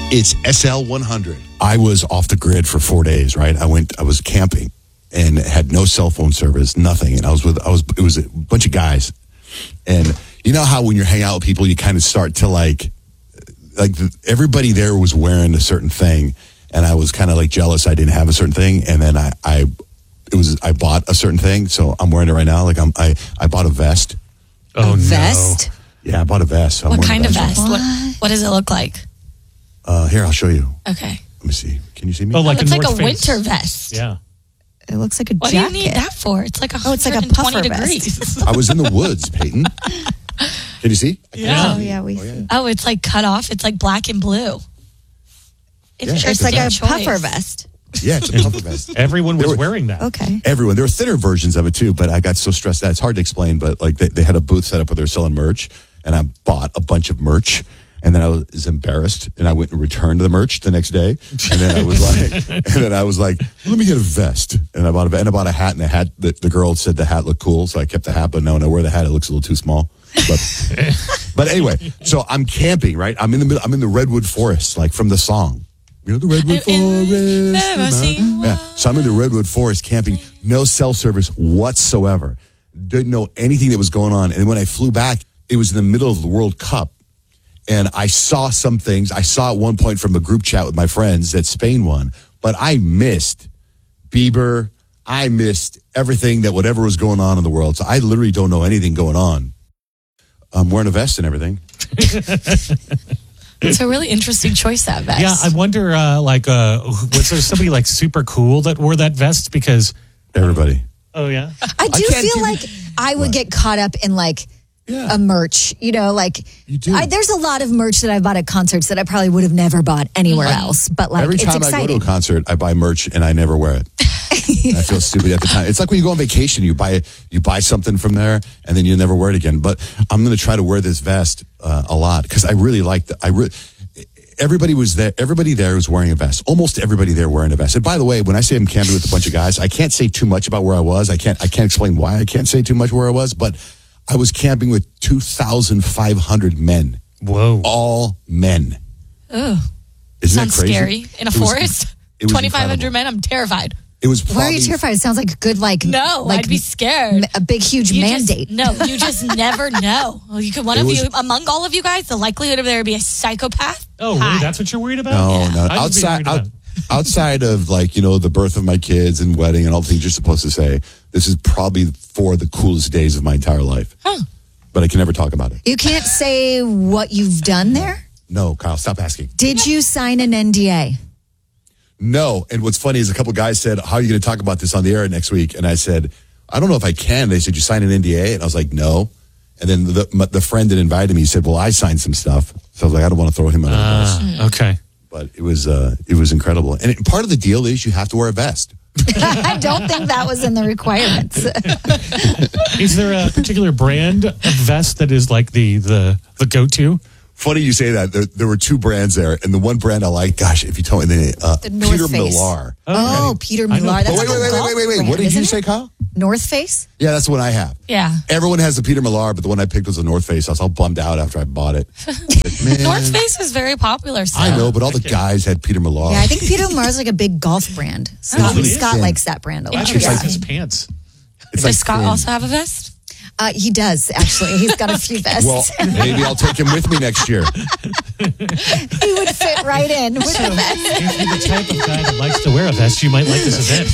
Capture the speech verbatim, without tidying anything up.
It's S L one hundred. I was off the grid for four days, right? I went, I was camping and had no cell phone service, nothing. And I was with, I was, it was a bunch of guys. And you know how when you're hanging out with people, you kind of start to like, like the, everybody there was wearing a certain thing. And I was kind of like jealous I didn't have a certain thing. And then I, I, it was, I bought a certain thing. So I'm wearing it right now. Like I'm, I, I bought a vest. Oh, a vest? no. Yeah, I bought a vest. So what kind of vest? Right What, what does it look like? uh, here, I'll show you. Okay. Let me see. Can you see me? Oh, like oh, it's a like North a Face. winter vest. Yeah. It looks like a What jacket. do you need that for? It's like Oh, it's like a one hundred twenty puffer degrees. I was in the woods, Peyton. Can you see? Yeah. Oh, yeah, we Oh, yeah. see. Oh, it's like cut off. It's like black and blue. Yeah. Interesting It's like a choice. puffer vest. Yeah, it's a puffer vest. Everyone was There were- wearing that. Okay. Everyone. There were thinner versions of it too, but I got so stressed out. It's hard to explain, but like they, they had a booth set up where they're selling merch, and I bought a bunch of merch, and then I was embarrassed, and I went and returned the merch the next day, and then I was like, and then I was like, let me get a vest, and I bought a vest, and I bought a hat, and the hat, the, the girl said the hat looked cool, so I kept the hat, but no, when I wear the hat, it looks a little too small. But, but anyway, so I'm camping, right? I'm in the middle, I'm in the redwood forest, like from the song. You know, the redwood forest. Never seen Yeah. So I'm in the redwood forest camping, no cell service whatsoever. Didn't know anything that was going on. And when I flew back, it was in the middle of the World Cup. And I saw some things. I saw at one point from a group chat with my friends that Spain won. But I missed Bieber. I missed everything that whatever was going on in the world. So I literally don't know anything going on. I'm wearing a vest and everything. It's a really interesting choice, that vest. Yeah, I wonder, uh, like, uh, was there somebody like super cool that wore that vest? Because, Everybody. oh yeah, I do can't feel give like you- I would get caught up in like Yeah. a merch, you know, like You do. I, there's a lot of merch that I've bought at concerts that I probably would have never bought anywhere else. But like, Every it's time I exciting. go to a concert, I buy merch and I never wear it. And I feel stupid at the time. It's like when you go on vacation, you buy you buy something from there and then you never wear it again. But I'm going to try to wear this vest uh, a lot because I really like the. I re- everybody was there. Everybody there was wearing a vest. Almost everybody there wearing a vest. And by the way, when I say I'm camping with a bunch of guys, I can't say too much about where I was. I can't. I can't explain why I can't say too much where I was. But I was camping with two thousand five hundred men. whoa. All men. Ugh. Isn't Sounds that crazy? scary. In a It was- forest? it was twenty-five hundred incredible. men? I'm terrified. It was. Why are you probably- terrified? It sounds like a good like No, like I'd be scared. a big huge You just- mandate. no, you just never know. Well, you could one It of was- you among all of you guys, the likelihood of there to be a psychopath. Oh, really? high. That's what you're worried about? No, Yeah. no. I would be Outside, worried out, about- outside of like you know the birth of my kids and wedding and all the things you're supposed to say, this is probably four of the coolest days of my entire life. Huh. But I can never talk about it. You can't say what you've done there. No, Kyle, stop asking. Did you sign an N D A? No. And what's funny is a couple guys said, "How are you going to talk about this on the air next week?" And I said, "I don't know if I can." They said, "You signed an N D A?" And I was like, "No." And then the my, the friend that invited me said, "Well, I signed some stuff." So I was like, "I don't want to throw him under the bus." Ah, okay. But it was uh, it was incredible. And it, part of the deal is you have to wear a vest. I don't think that was in the requirements. Is there a particular brand of vest that is like the the the go to? Funny you say that. There, there were two brands there, and the one brand I like, gosh, if you told me the name, uh, The North Peter Face. Millar. Oh, Peter I know. Millar. That's Oh, wait, like wait, a wait, golf wait, wait, wait. brand, What did you isn't say, it? Kyle? North Face. Yeah, that's the one I have. Yeah. Everyone has the Peter Millar, but the one I picked was the North Face. I was all bummed out after I bought it. Like, man, North Face is very popular. So. I know, but all the guys had Peter Millar. Yeah, I think Peter Millar is like a big golf brand. Scott, it is? Scott Yeah. likes that brand a lot. I should Yeah. like his pants. It's Does like Scott thin. also have a vest? Uh, he does, actually. He's got a few vests. Well, maybe I'll take him with me next year. He would fit right in with the vest. If you're the type of guy that likes to wear a vest, you might like this event.